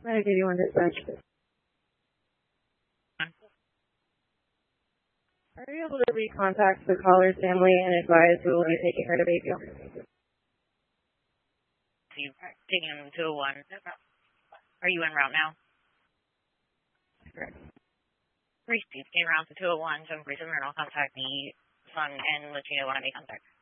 981 dispatch. Are you able to recontact the caller's family and advise who will be taking her to Bayview? So you're taking them to 201. Are you en route now? Correct. Receive, came around to 201, 747, and I'll contact the son and let you know when I make contact.